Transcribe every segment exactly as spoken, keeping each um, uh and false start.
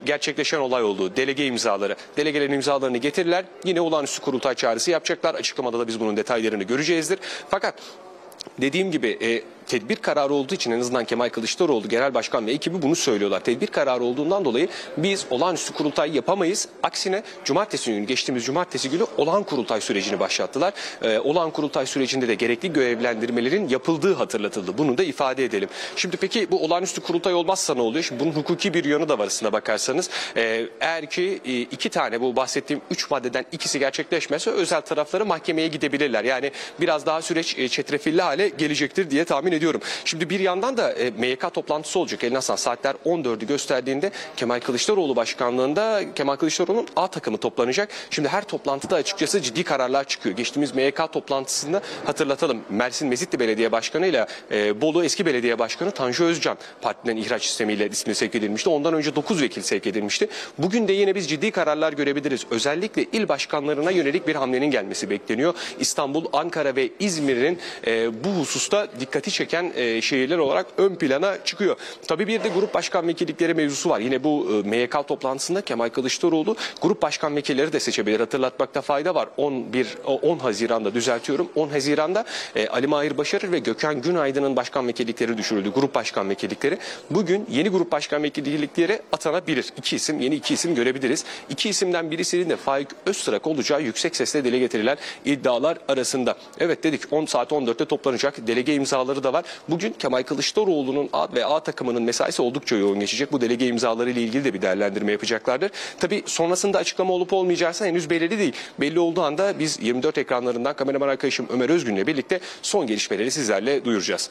gerçekleşen olay oldu. Delege imzaları. Delegelerin imzalarını getirirler. Yine olağanüstü kurultay çağrısı yapacaklar. Açıklamada da biz bunun detaylarını göreceğizdir. Fakat dediğim gibi e, tedbir kararı olduğu için en azından Kemal Kılıçdaroğlu Genel Başkan ve ekibi bunu söylüyorlar. Tedbir kararı olduğundan dolayı biz olağanüstü kurultay yapamayız. Aksine cumartesi günü, geçtiğimiz cumartesi günü olağan kurultay sürecini başlattılar. E, olağan kurultay sürecinde de gerekli görevlendirmelerin yapıldığı hatırlatıldı. Bunu da ifade edelim. Şimdi peki bu olağanüstü kurultay olmazsa ne oluyor? Şimdi bunun hukuki bir yanı da var aslında bakarsanız. E, eğer ki e, iki tane bu bahsettiğim üç maddeden ikisi gerçekleşmezse özel tarafları mahkemeye gidebilirler. Yani biraz daha süreç e, çetrefilli hale gelecektir diye tahmin ediyorum. Şimdi bir yandan da e, M Y K toplantısı olacak. En azından saatler on dördü gösterdiğinde Kemal Kılıçdaroğlu başkanlığında Kemal Kılıçdaroğlu'nun A takımı toplanacak. Şimdi her toplantıda açıkçası ciddi kararlar çıkıyor. Geçtiğimiz M Y K toplantısında hatırlatalım. Mersin Mezitli Belediye Başkanı ile e, Bolu eski belediye başkanı Tanju Özcan partiden ihraç sistemiyle ismini sevk edilmişti. Ondan önce dokuz vekil sevk edilmişti. Bugün de yine biz ciddi kararlar görebiliriz. Özellikle il başkanlarına yönelik bir hamlenin gelmesi bekleniyor. İstanbul, Ankara ve İzmir'in e, bu hususta dikkati çeken e, şehirler olarak ön plana çıkıyor. Tabii bir de grup başkan vekillikleri mevzusu var. Yine bu e, M Y K toplantısında Kemal Kılıçdaroğlu grup başkan vekilleri de seçebilir. Hatırlatmakta fayda var. on bir on Haziran'da düzeltiyorum. on Haziran'da e, Ali Mahir Başarır ve Gökhan Günaydın'ın başkan vekillikleri düşürüldü. Grup başkan vekillikleri. Bugün yeni grup başkan vekillikleri atanabilir. İki isim, yeni iki isim görebiliriz. İki isimden birisinin de Faik Öztrak olacağı yüksek sesle dile getirilen iddialar arasında. Evet dedik on saat on dörtte toplanacak. Delege imzaları da var. Bugün Kemal Kılıçdaroğlu'nun A ve A takımının mesaisi oldukça yoğun geçecek. Bu delege imzaları ile ilgili de bir değerlendirme yapacaklardır. Tabii sonrasında açıklama olup olmayacaksa henüz belirli değil. Belli olduğu anda biz yirmi dört ekranlarından kameraman arkadaşım Ömer Özgün'le birlikte son gelişmeleri sizlerle duyuracağız.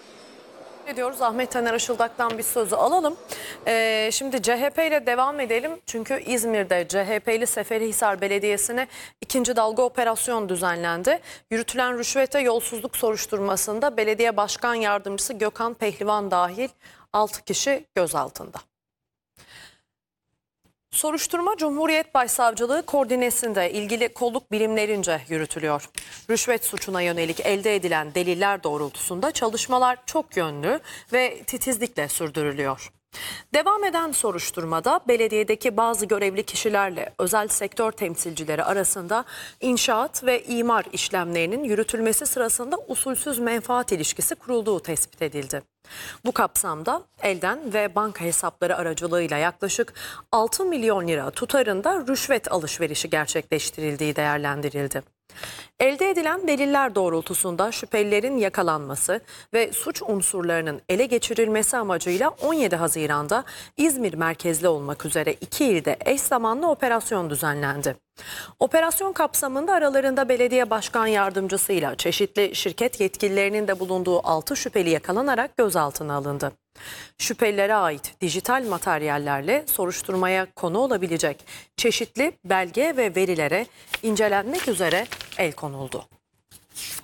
Ediyoruz. Ahmet Taner Işıldak'tan bir sözü alalım. Ee, şimdi C H P ile devam edelim. Çünkü İzmir'de C H P'li Seferihisar Belediyesi'ne ikinci dalga operasyon düzenlendi. Yürütülen rüşvet ve yolsuzluk soruşturmasında belediye başkan yardımcısı Gökhan Pehlivan dahil altı kişi gözaltında. Soruşturma Cumhuriyet Başsavcılığı koordinesinde ilgili kolluk birimlerince yürütülüyor. Rüşvet suçuna yönelik elde edilen deliller doğrultusunda çalışmalar çok yönlü ve titizlikle sürdürülüyor. Devam eden soruşturmada belediyedeki bazı görevli kişilerle özel sektör temsilcileri arasında inşaat ve imar işlemlerinin yürütülmesi sırasında usulsüz menfaat ilişkisi kurulduğu tespit edildi. Bu kapsamda elden ve banka hesapları aracılığıyla yaklaşık altı milyon lira tutarında rüşvet alışverişi gerçekleştirildiği değerlendirildi. Elde edilen deliller doğrultusunda şüphelilerin yakalanması ve suç unsurlarının ele geçirilmesi amacıyla on yedi Haziran'da İzmir merkezli olmak üzere iki ilde eş zamanlı operasyon düzenlendi. Operasyon kapsamında aralarında belediye başkan yardımcısıyla çeşitli şirket yetkililerinin de bulunduğu altı şüpheli yakalanarak gözaltına alındı. Şüphelilere ait dijital materyallerle soruşturmaya konu olabilecek çeşitli belge ve verilere incelenmek üzere el konuldu.